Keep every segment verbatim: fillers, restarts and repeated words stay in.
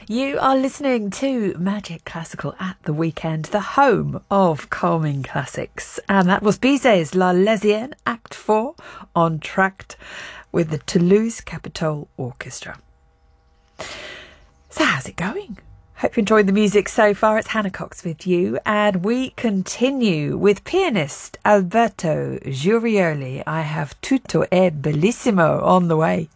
You are listening to Magic Classical at the Weekend, the home of calming classics. And that was Bizet's La Lesienne, Act four, on tract with the Toulouse Capitol Orchestra. So how's it going? Hope you're enjoying the music so far. It's Hannah Cox with you, and we continue with pianist Alberto Giurioli. I have Tutto è Bellissimo on the way.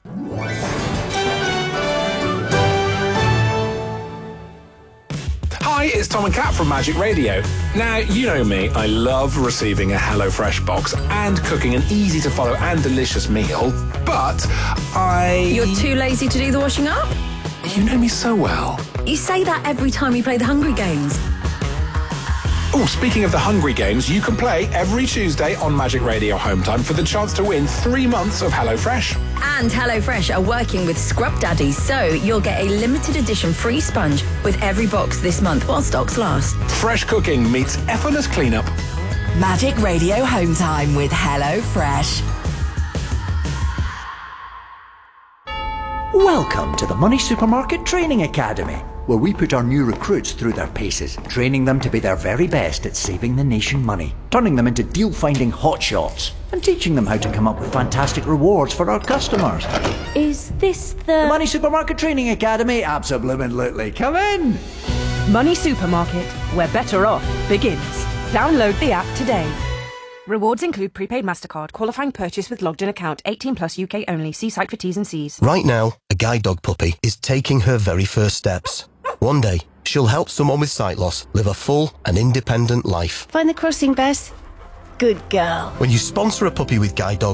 Hi, it's Tom and Kat from Magic Radio. Now, you know me, I love receiving a HelloFresh box and cooking an easy-to-follow and delicious meal, but I... You're too lazy to do the washing up? You know me so well. You say that every time you play the Hungry Games. Oh, speaking of the Hungry Games, you can play every Tuesday on Magic Radio Home Time for the chance to win three months of HelloFresh. And HelloFresh are working with Scrub Daddies, so you'll get a limited edition free sponge with every box this month while stocks last. Fresh cooking meets effortless cleanup. Magic Radio Home Time with HelloFresh. Welcome to the Money Supermarket Training Academy, where we put our new recruits through their paces, training them to be their very best at saving the nation money, turning them into deal-finding hotshots, and teaching them how to come up with fantastic rewards for our customers. Is this the... The Money Supermarket Training Academy? Absolutely. Come in! Money Supermarket, where better off begins. Download the app today. Rewards include prepaid MasterCard, qualifying purchase with logged-in account, eighteen plus U K only. See site for T's and C's. Right now, a guide dog puppy is taking her very first steps. One day, she'll help someone with sight loss live a full and independent life. Find the crossing, Bess. Good girl. When you sponsor a puppy with Guide Dog,